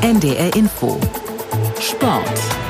NDR Info. Sport.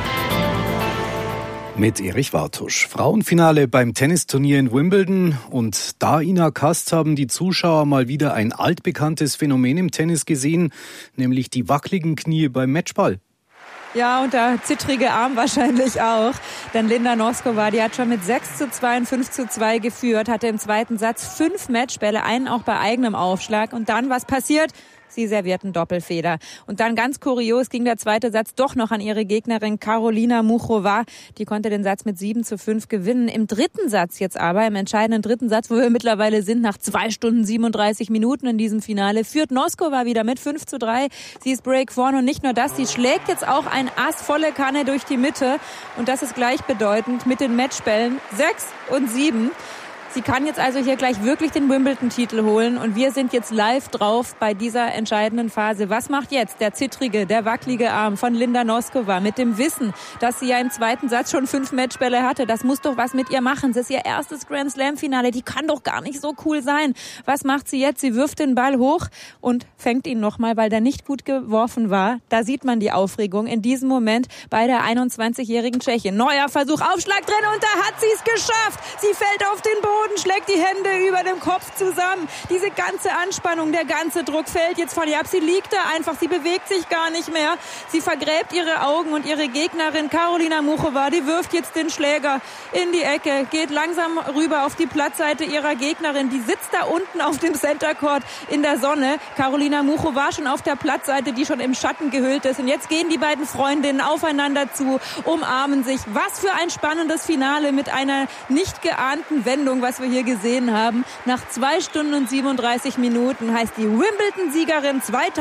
Mit Erich Wartusch. Frauenfinale beim Tennisturnier in Wimbledon. Und da Ina Kast haben die Zuschauer mal wieder ein altbekanntes Phänomen im Tennis gesehen, nämlich die wackeligen Knie beim Matchball. Ja, und der zittrige Arm wahrscheinlich auch. Denn Linda Noskova, die hat schon mit 6:2 und 5:2 geführt, hatte im zweiten Satz 5 Matchbälle, einen auch bei eigenem Aufschlag. Und dann, was passiert? Sie servierten Doppelfeder. Und dann ganz kurios ging der zweite Satz doch noch an ihre Gegnerin Karolina Muchova. Die konnte den Satz mit 7:5 gewinnen. Im dritten Satz jetzt aber, im entscheidenden dritten Satz, wo wir mittlerweile sind, nach 2 Stunden 37 Minuten in diesem Finale, führt Noskova wieder mit 5:3. Sie ist Break vorne und nicht nur das, sie schlägt jetzt auch ein Ass volle Kanne durch die Mitte. Und das ist gleichbedeutend mit den Matchbällen 6 und 7. Sie kann jetzt also hier gleich wirklich den Wimbledon-Titel holen und wir sind jetzt live drauf bei dieser entscheidenden Phase. Was macht jetzt der zittrige, der wackelige Arm von Linda Noskova mit dem Wissen, dass sie ja im zweiten Satz schon 5 Matchbälle hatte? Das muss doch was mit ihr machen. Das ist ihr erstes Grand-Slam-Finale. Die kann doch gar nicht so cool sein. Was macht sie jetzt? Sie wirft den Ball hoch und fängt ihn nochmal, weil der nicht gut geworfen war. Da sieht man die Aufregung in diesem Moment bei der 21-jährigen Tschechin. Neuer Versuch, Aufschlag drin und da hat sie es geschafft. Sie fällt auf den Boden, schlägt die Hände über dem Kopf zusammen. Diese ganze Anspannung, der ganze Druck fällt jetzt von ihr ab. Sie liegt da einfach, sie bewegt sich gar nicht mehr. Sie vergräbt ihre Augen und ihre Gegnerin Karolina Muchova, die wirft jetzt den Schläger in die Ecke, geht langsam rüber auf die Platzseite ihrer Gegnerin. Die sitzt da unten auf dem Center Court in der Sonne. Karolina Muchova schon auf der Platzseite, die schon im Schatten gehüllt ist. Und jetzt gehen die beiden Freundinnen aufeinander zu, umarmen sich. Was für ein spannendes Finale mit einer nicht geahnten Wendung, was wir hier gesehen haben. Nach 2 Stunden und 37 Minuten heißt die Wimbledon-Siegerin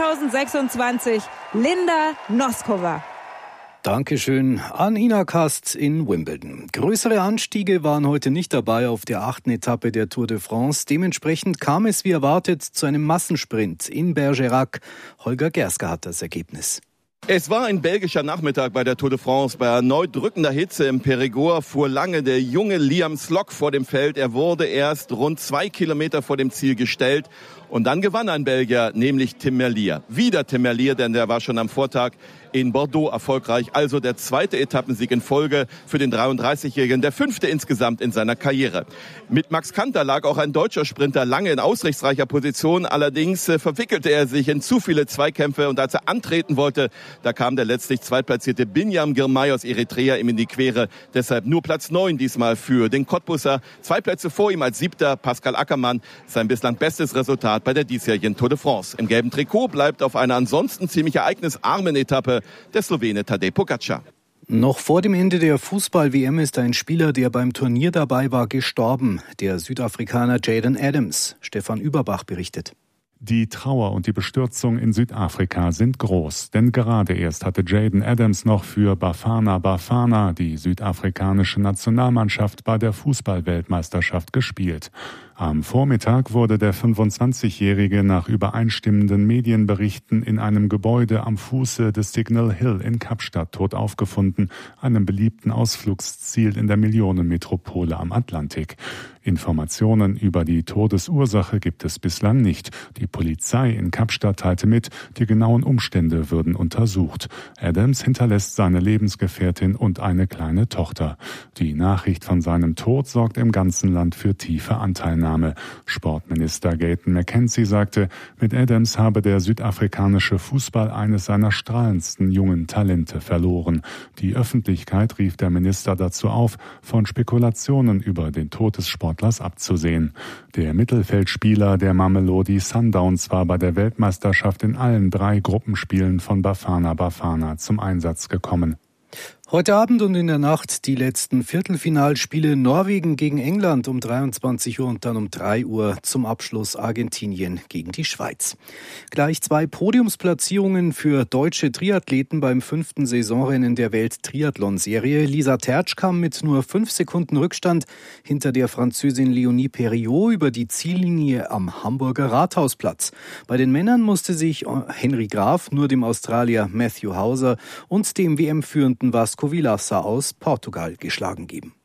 2026 Linda Noskova. Dankeschön an Ina Kast in Wimbledon. Größere Anstiege waren heute nicht dabei auf der 8. Etappe der Tour de France. Dementsprechend kam es wie erwartet zu einem Massensprint in Bergerac. Holger Gersker hat das Ergebnis. Es war ein belgischer Nachmittag bei der Tour de France. Bei erneut drückender Hitze im Périgord fuhr lange der junge Liam Slock vor dem Feld. Er wurde erst rund 2 Kilometer vor dem Ziel gestellt. Und dann gewann ein Belgier, nämlich Tim Merlier. Wieder Tim Merlier, denn der war schon am Vortag in Bordeaux erfolgreich. Also der zweite Etappensieg in Folge für den 33-Jährigen, der 5. insgesamt in seiner Karriere. Mit Max Kanter lag auch ein deutscher Sprinter lange in aussichtsreicher Position. Allerdings verwickelte er sich in zu viele Zweikämpfe und als er antreten wollte, da kam der letztlich zweitplatzierte Binyam Girmay aus Eritrea ihm in die Quere. Deshalb nur Platz 9 diesmal für den Cottbusser. 2 Plätze vor ihm als 7. Pascal Ackermann. Sein bislang bestes Resultat bei der diesjährigen Tour de France. Im gelben Trikot bleibt auf einer ansonsten ziemlich ereignisarmen Etappe der Slowene Tadej Pogačar. Noch vor dem Ende der Fußball-WM ist ein Spieler, der beim Turnier dabei war, gestorben. Der Südafrikaner Jayden Adams. Stefan Überbach berichtet. Die Trauer und die Bestürzung in Südafrika sind groß, denn gerade erst hatte Jayden Adams noch für Bafana Bafana, die südafrikanische Nationalmannschaft, bei der Fußball-Weltmeisterschaft gespielt. Am Vormittag wurde der 25-Jährige nach übereinstimmenden Medienberichten in einem Gebäude am Fuße des Signal Hill in Kapstadt tot aufgefunden, einem beliebten Ausflugsziel in der Millionenmetropole am Atlantik. Informationen über die Todesursache gibt es bislang nicht. Die Polizei in Kapstadt teilte mit, die genauen Umstände würden untersucht. Adams hinterlässt seine Lebensgefährtin und eine kleine Tochter. Die Nachricht von seinem Tod sorgt im ganzen Land für tiefe Anteilnahme. Sportminister Gaten McKenzie sagte, mit Adams habe der südafrikanische Fußball eines seiner strahlendsten jungen Talente verloren. Die Öffentlichkeit rief der Minister dazu auf, von Spekulationen über den Tod des Sportlers abzusehen. Der Mittelfeldspieler der Mamelodi Sundowns war bei der Weltmeisterschaft in allen 3 Gruppenspielen von Bafana Bafana zum Einsatz gekommen. Heute Abend und in der Nacht die letzten Viertelfinalspiele Norwegen gegen England um 23 Uhr und dann um 3 Uhr zum Abschluss Argentinien gegen die Schweiz. Gleich 2 Podiumsplatzierungen für deutsche Triathleten beim 5. Saisonrennen der Welt-Triathlon-Serie. Lisa Tertsch kam mit nur 5 Sekunden Rückstand hinter der Französin Léonie Perriot über die Ziellinie am Hamburger Rathausplatz. Bei den Männern musste sich Henry Graf nur dem Australier Matthew Hauser und dem WM-führenden Vasco Vilaça aus Portugal geschlagen geben.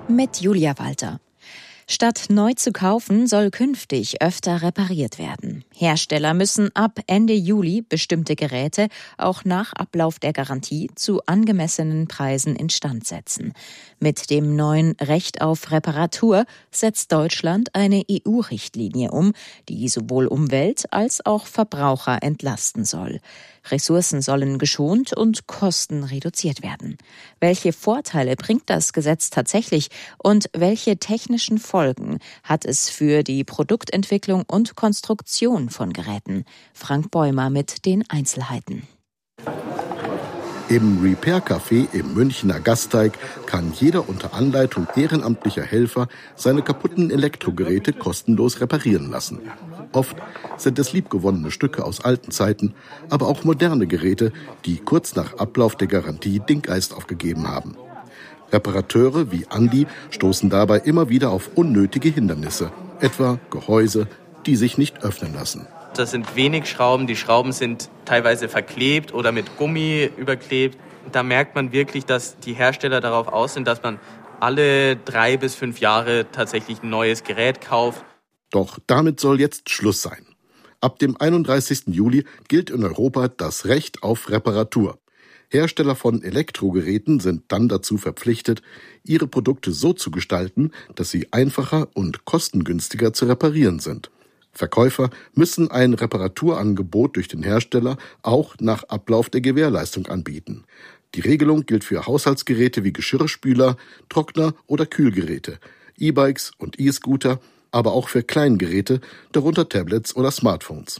mit Julia Walter. Statt neu zu kaufen, soll künftig öfter repariert werden. Hersteller müssen ab Ende Juli bestimmte Geräte auch nach Ablauf der Garantie zu angemessenen Preisen instand setzen. Mit dem neuen Recht auf Reparatur setzt Deutschland eine EU-Richtlinie um, die sowohl Umwelt als auch Verbraucher entlasten soll. Ressourcen sollen geschont und Kosten reduziert werden. Welche Vorteile bringt das Gesetz tatsächlich und welche technischen Folgen hat es für die Produktentwicklung und Konstruktion von Geräten? Frank Bäumer mit den Einzelheiten. Im Repair-Café im Münchner Gasteig kann jeder unter Anleitung ehrenamtlicher Helfer seine kaputten Elektrogeräte kostenlos reparieren lassen. Oft sind es liebgewonnene Stücke aus alten Zeiten, aber auch moderne Geräte, die kurz nach Ablauf der Garantie den Geist aufgegeben haben. Reparateure wie Andi stoßen dabei immer wieder auf unnötige Hindernisse, etwa Gehäuse, die sich nicht öffnen lassen. Das sind wenig Schrauben, die Schrauben sind teilweise verklebt oder mit Gummi überklebt. Da merkt man wirklich, dass die Hersteller darauf aus sind, dass man alle 3 bis 5 Jahre tatsächlich ein neues Gerät kauft. Doch damit soll jetzt Schluss sein. Ab dem 31. Juli gilt in Europa das Recht auf Reparatur. Hersteller von Elektrogeräten sind dann dazu verpflichtet, ihre Produkte so zu gestalten, dass sie einfacher und kostengünstiger zu reparieren sind. Verkäufer müssen ein Reparaturangebot durch den Hersteller auch nach Ablauf der Gewährleistung anbieten. Die Regelung gilt für Haushaltsgeräte wie Geschirrspüler, Trockner oder Kühlgeräte, E-Bikes und E-Scooter, aber auch für Kleingeräte, darunter Tablets oder Smartphones.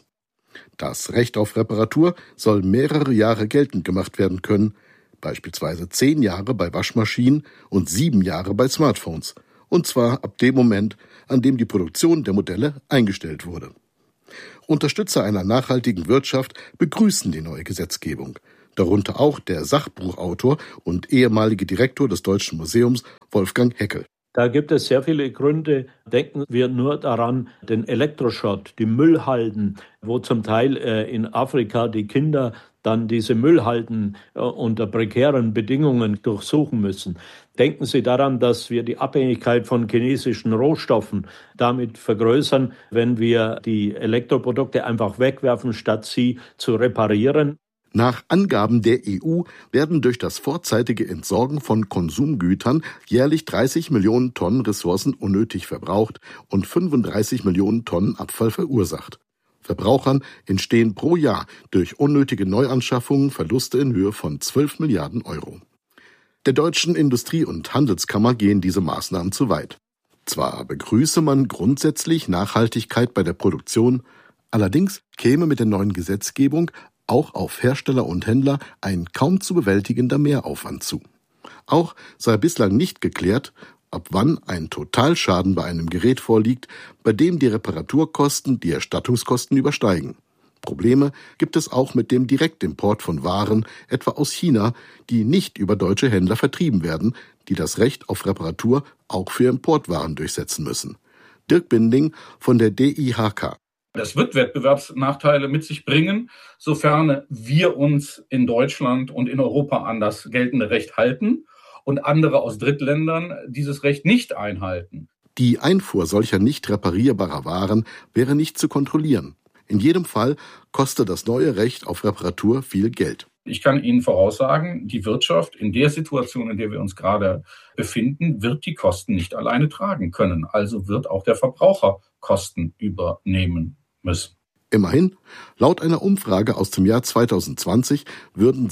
Das Recht auf Reparatur soll mehrere Jahre geltend gemacht werden können, beispielsweise 10 Jahre bei Waschmaschinen und 7 Jahre bei Smartphones. Und zwar ab dem Moment, an dem die Produktion der Modelle eingestellt wurde. Unterstützer einer nachhaltigen Wirtschaft begrüßen die neue Gesetzgebung. Darunter auch der Sachbuchautor und ehemalige Direktor des Deutschen Museums Wolfgang Heckel. Da gibt es sehr viele Gründe. Denken wir nur daran, den Elektroschrott, die Müllhalden, wo zum Teil in Afrika die Kinder dann diese Müllhalden unter prekären Bedingungen durchsuchen müssen. Denken Sie daran, dass wir die Abhängigkeit von chinesischen Rohstoffen damit vergrößern, wenn wir die Elektroprodukte einfach wegwerfen, statt sie zu reparieren. Nach Angaben der EU werden durch das vorzeitige Entsorgen von Konsumgütern jährlich 30 Millionen Tonnen Ressourcen unnötig verbraucht und 35 Millionen Tonnen Abfall verursacht. Verbrauchern entstehen pro Jahr durch unnötige Neuanschaffungen Verluste in Höhe von 12 Milliarden Euro. Der Deutschen Industrie- und Handelskammer gehen diese Maßnahmen zu weit. Zwar begrüße man grundsätzlich Nachhaltigkeit bei der Produktion, allerdings käme mit der neuen Gesetzgebung auch auf Hersteller und Händler ein kaum zu bewältigender Mehraufwand zu. Auch sei bislang nicht geklärt, ab wann ein Totalschaden bei einem Gerät vorliegt, bei dem die Reparaturkosten die Erstattungskosten übersteigen. Probleme gibt es auch mit dem Direktimport von Waren, etwa aus China, die nicht über deutsche Händler vertrieben werden, die das Recht auf Reparatur auch für Importwaren durchsetzen müssen. Dirk Binding von der DIHK. Das wird Wettbewerbsnachteile mit sich bringen, sofern wir uns in Deutschland und in Europa an das geltende Recht halten und andere aus Drittländern dieses Recht nicht einhalten. Die Einfuhr solcher nicht reparierbarer Waren wäre nicht zu kontrollieren. In jedem Fall kostet das neue Recht auf Reparatur viel Geld. Ich kann Ihnen voraussagen, die Wirtschaft in der Situation, in der wir uns gerade befinden, wird die Kosten nicht alleine tragen können. Also wird auch der Verbraucher Kosten übernehmen müssen. Immerhin, laut einer Umfrage aus dem Jahr 2020 würden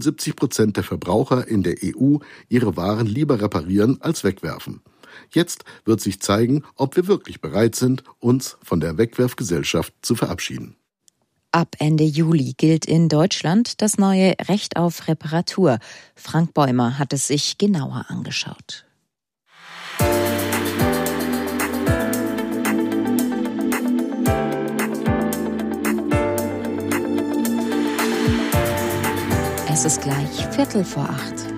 77% der Verbraucher in der EU ihre Waren lieber reparieren als wegwerfen. Jetzt wird sich zeigen, ob wir wirklich bereit sind, uns von der Wegwerfgesellschaft zu verabschieden. Ab Ende Juli gilt in Deutschland das neue Recht auf Reparatur. Frank Bäumer hat es sich genauer angeschaut. Es ist gleich 7:45.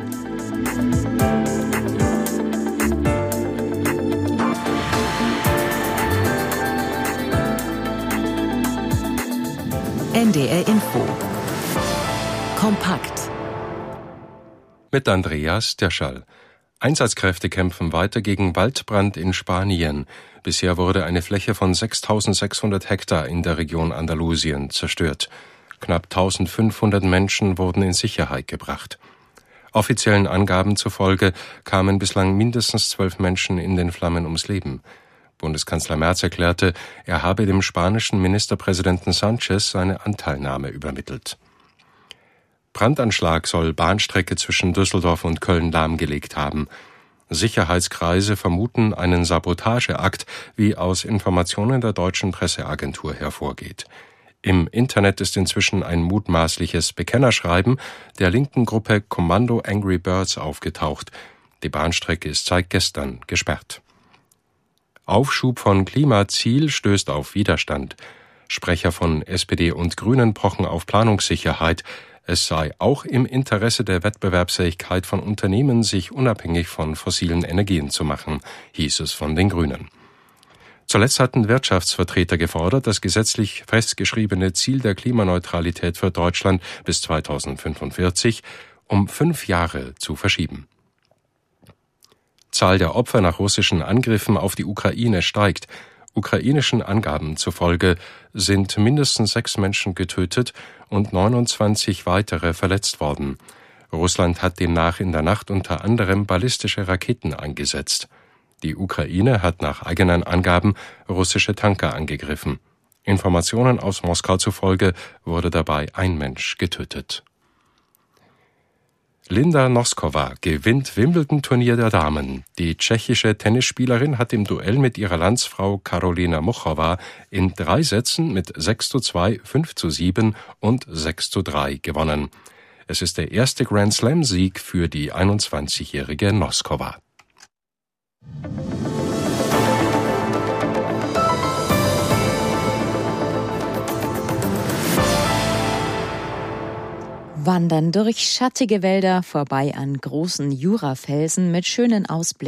NDR Info. Kompakt. Mit Andreas Derschall. Einsatzkräfte kämpfen weiter gegen Waldbrand in Spanien. Bisher wurde eine Fläche von 6.600 Hektar in der Region Andalusien zerstört. Knapp 1.500 Menschen wurden in Sicherheit gebracht. Offiziellen Angaben zufolge kamen bislang mindestens 12 Menschen in den Flammen ums Leben. Bundeskanzler Merz erklärte, er habe dem spanischen Ministerpräsidenten Sánchez seine Anteilnahme übermittelt. Brandanschlag soll Bahnstrecke zwischen Düsseldorf und Köln lahmgelegt haben. Sicherheitskreise vermuten einen Sabotageakt, wie aus Informationen der deutschen Presseagentur hervorgeht. Im Internet ist inzwischen ein mutmaßliches Bekennerschreiben der linken Gruppe Kommando Angry Birds aufgetaucht. Die Bahnstrecke ist seit gestern gesperrt. Aufschub von Klimaziel stößt auf Widerstand. Sprecher von SPD und Grünen pochen auf Planungssicherheit. Es sei auch im Interesse der Wettbewerbsfähigkeit von Unternehmen, sich unabhängig von fossilen Energien zu machen, hieß es von den Grünen. Zuletzt hatten Wirtschaftsvertreter gefordert, das gesetzlich festgeschriebene Ziel der Klimaneutralität für Deutschland bis 2045 um 5 Jahre zu verschieben. Zahl der Opfer nach russischen Angriffen auf die Ukraine steigt. Ukrainischen Angaben zufolge sind mindestens 6 Menschen getötet und 29 weitere verletzt worden. Russland hat demnach in der Nacht unter anderem ballistische Raketen eingesetzt. Die Ukraine hat nach eigenen Angaben russische Tanker angegriffen. Informationen aus Moskau zufolge wurde dabei ein Mensch getötet. Linda Noskova gewinnt Wimbledon-Turnier der Damen. Die tschechische Tennisspielerin hat im Duell mit ihrer Landsfrau Karolina Muchova in 3 Sätzen mit 6:2, 5:7 und 6:3 gewonnen. Es ist der erste Grand-Slam-Sieg für die 21-jährige Noskova. Wandern durch schattige Wälder, vorbei an großen Jurafelsen mit schönen Ausblicken